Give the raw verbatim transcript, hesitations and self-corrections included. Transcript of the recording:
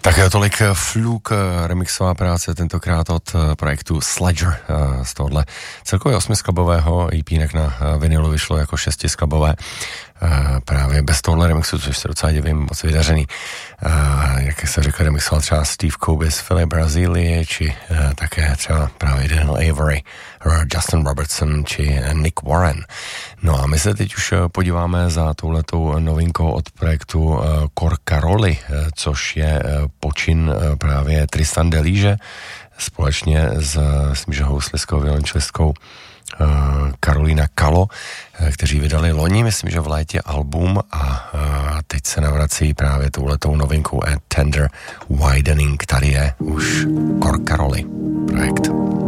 Tak tolik Fluke, remixová práce, tentokrát od projektu Sledger z tohohle celkově osmiskladbového E P, jinak na vinilu vyšlo jako šestiskladbové. Právě bez tohohle remixu, což se docela divím, moc vydařený. Jak se řekl, remixoval třeba Steve Kobe z Philly Brazílie, či také třeba právě Daniel Avery, Justin Robertson, či Nick Warren. No a my se teď už podíváme za touhletou novinkou od projektu Corcaroli, což je počin právě Tristan Delige společně s, myslím, že housliskou, violončelistkou Karolina Kalo, kteří vydali loni, myslím, že v létě album a teď se navrací právě touhletou novinkou A Tender Widening. Tady je už Corcaroli projekt.